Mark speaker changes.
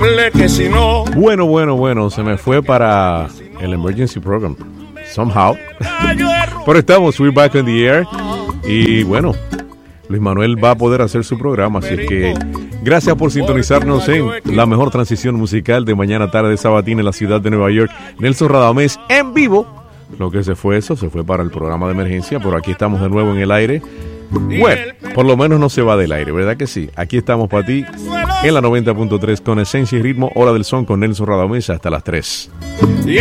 Speaker 1: que si no.
Speaker 2: Bueno, se me fue para el Emergency Program. Somehow. Pero estamos, we're back in the air. Y bueno, Luis Manuel va a poder hacer su programa, así que gracias por sintonizarnos en la mejor transición musical de mañana tarde sabatina en la ciudad de Nueva York. Nelson Radamés en vivo. Lo que se fue para el programa de emergencia, pero aquí estamos de nuevo en el aire. Bueno, por lo menos no se va del aire, ¿verdad que sí? Aquí estamos para ti en la 90.3 con Esencia y Ritmo, Hora del Son con Nelson Radamés hasta las 3.